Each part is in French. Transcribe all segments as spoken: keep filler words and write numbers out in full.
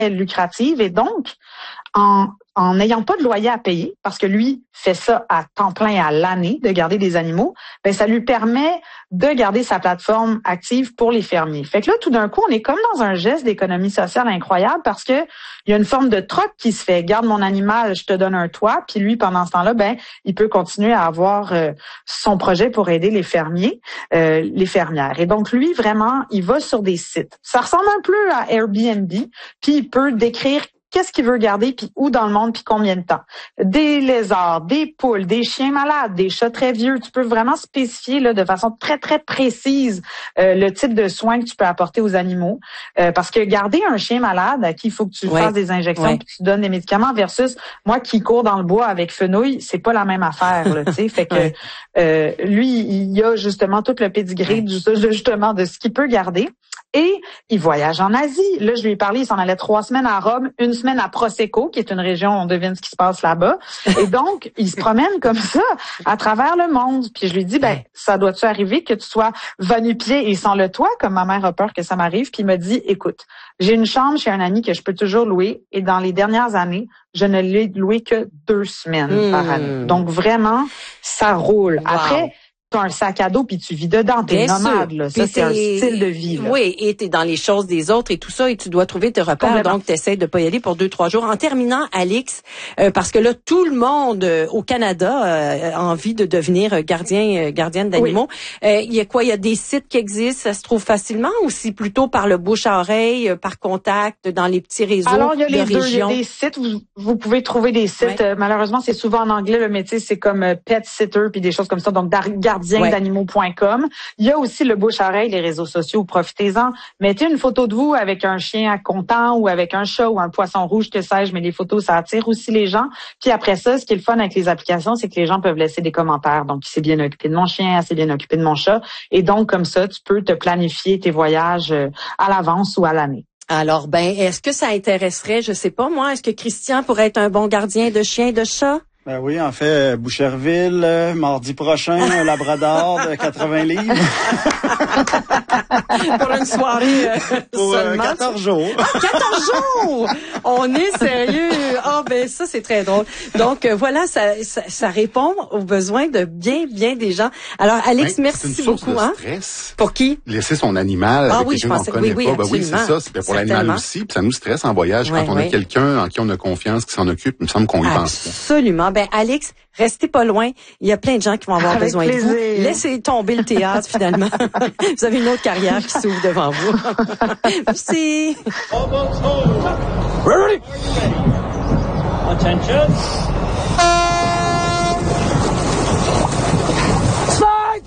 lucrative. Et donc, en en n'ayant pas de loyer à payer, parce que lui fait ça à temps plein à l'année, de garder des animaux, ben ça lui permet de garder sa plateforme active pour les fermiers. Fait que là, tout d'un coup, on est comme dans un geste d'économie sociale incroyable parce que il y a une forme de troc qui se fait. Garde mon animal, je te donne un toit. Puis lui, pendant ce temps-là, ben il peut continuer à avoir euh, son projet pour aider les fermiers, euh, les fermières. Et donc lui, vraiment, il va sur des sites. Ça ressemble un peu à Airbnb. Puis il peut décrire qu'est-ce qu'il veut garder, puis où dans le monde, puis combien de temps. Des lézards, des poules, des chiens malades, des chats très vieux. Tu peux vraiment spécifier là de façon très, très précise euh, le type de soins que tu peux apporter aux animaux. Euh, parce que garder un chien malade à qui il faut que tu ouais. fasses des injections, ouais. puis tu donnes des médicaments, versus moi qui cours dans le bois avec fenouil, c'est pas la même affaire. Là, tu sais, fait que ouais. euh, lui, il y a justement tout le pédigré ouais. du, justement de ce qu'il peut garder. Et il voyage en Asie. Là, je lui ai parlé, il s'en allait trois semaines à Rome, une semaine à Prosecco, qui est une région, on devine ce qui se passe là-bas. Et donc, il se promène comme ça à travers le monde. Puis je lui dis, ben, ça doit-tu arriver que tu sois va-nu-pieds et sans le toit, comme ma mère a peur que ça m'arrive. Puis il m'a dit, écoute, j'ai une chambre chez un ami que je peux toujours louer. Et dans les dernières années, je ne l'ai loué que deux semaines mmh. par année. Donc vraiment, ça roule. Wow. Après, tu as un sac à dos puis tu vis dedans, t'es nomade là, ça c'est un style de vie là. Oui, et t'es dans les choses des autres et tout ça et tu dois trouver tes repères, donc t'essaies de pas y aller pour deux trois jours. En terminant, Alix, euh, parce que là tout le monde euh, au Canada euh, a envie de devenir gardien euh, gardienne d'animaux. Il oui. euh, y a quoi, il y a des sites qui existent, ça se trouve facilement ou si plutôt par le bouche à oreille, euh, par contact dans les petits réseaux de régions? Alors il y a les deux, il y a des sites vous, vous pouvez trouver des sites ouais. euh, malheureusement c'est souvent en anglais le métier c'est comme euh, pet sitter puis des choses comme ça donc gardien d'animaux point com. Il y a aussi le bouche-à-oreille, les réseaux sociaux, profitez-en. Mettez une photo de vous avec un chien content ou avec un chat ou un poisson rouge, que sais-je, mais les photos, ça attire aussi les gens. Puis après ça, ce qui est le fun avec les applications, c'est que les gens peuvent laisser des commentaires. Donc, il s'est bien occupé de mon chien, il s'est bien occupé de mon chat. Et donc, comme ça, tu peux te planifier tes voyages à l'avance ou à l'année. Alors, ben, est-ce que ça intéresserait, je sais pas moi, est-ce que Christian pourrait être un bon gardien de chien et de chat? Ben oui, en fait, Boucherville, euh, mardi prochain, un labrador de quatre-vingts livres. Pour une soirée euh, Pour euh, quatorze jours. Ah, quatorze jours! On est sérieux. Ah, ben ça, c'est très drôle. Donc, euh, voilà, ça, ça, ça répond aux besoins de bien, bien des gens. Alors, Alix, ben, merci c'est une beaucoup. Source de hein? stress. Pour qui? Laisser son animal ah, avec oui, quelqu'un qu'on ne connaît oui, pas. Oui, ben oui, c'est ça. C'est pour l'animal aussi. Puis ça nous stresse en voyage. Ouais, Quand on ouais. a quelqu'un en qui on a confiance, qui s'en occupe, il me semble qu'on y pense. Absolument. Ben, Alix, restez pas loin. Il y a plein de gens qui vont avoir Avec besoin plaisir. de vous. Laissez tomber le théâtre, finalement. Vous avez une autre carrière qui s'ouvre devant vous. Merci. We're ready. Attention. Slide.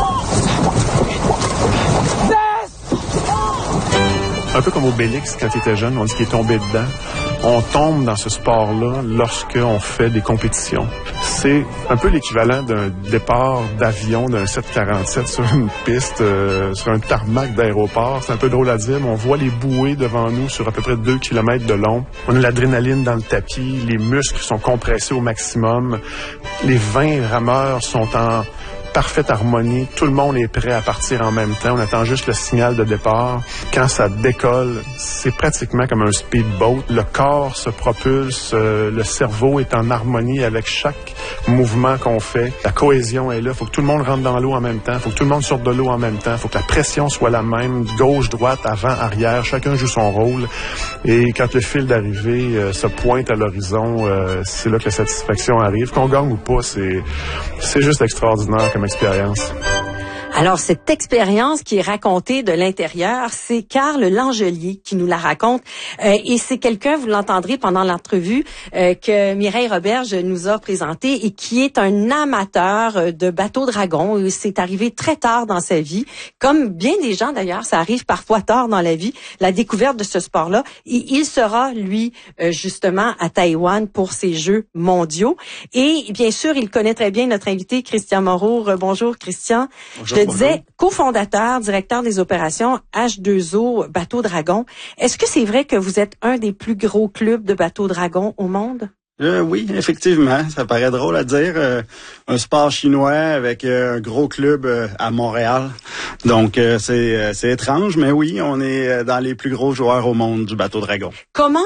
Un peu comme Obélix quand il était jeune, on dit qu'il est tombé dedans. On tombe dans ce sport-là lorsqu'on fait des compétitions. C'est un peu l'équivalent d'un départ d'avion d'un sept quarante-sept sur une piste, euh, sur un tarmac d'aéroport. C'est un peu drôle à dire, mais on voit les bouées devant nous sur à peu près deux kilomètres de long. On a l'adrénaline dans le tapis, les muscles sont compressés au maximum. Les vingt rameurs sont en parfaite harmonie. Tout le monde est prêt à partir en même temps. On attend juste le signal de départ. Quand ça décolle, c'est pratiquement comme un speedboat. Le corps se propulse, euh, le cerveau est en harmonie avec chaque mouvement qu'on fait. La cohésion est là. Il faut que tout le monde rentre dans l'eau en même temps. Il faut que tout le monde sorte de l'eau en même temps. Il faut que la pression soit la même. Gauche, droite, avant, arrière. Chacun joue son rôle. Et quand le fil d'arrivée euh, se pointe à l'horizon, euh, c'est là que la satisfaction arrive. Qu'on gagne ou pas, c'est, c'est juste extraordinaire comme expérience. Alors, cette expérience qui est racontée de l'intérieur, c'est Carl Langelier qui nous la raconte. Euh, et c'est quelqu'un, vous l'entendrez pendant l'entrevue, euh, que Mireille Roberge nous a présenté et qui est un amateur de bateaux dragons. C'est arrivé très tard dans sa vie. Comme bien des gens, d'ailleurs, ça arrive parfois tard dans la vie, la découverte de ce sport-là. Et il sera, lui, euh, justement, à Taïwan pour ses Jeux mondiaux. Et bien sûr, il connaît très bien notre invité, Christian Moreau. Bonjour, Christian. Bonjour. Je disais, cofondateur, directeur des opérations H deux O Bateau Dragon. Est-ce que c'est vrai que vous êtes un des plus gros clubs de bateaux dragons au monde? Euh, oui, effectivement. Ça paraît drôle à dire. Euh, un sport chinois avec euh, un gros club euh, à Montréal. Donc, euh, c'est, euh, c'est étrange, mais oui, on est dans les plus gros joueurs au monde du bateau dragon. Comment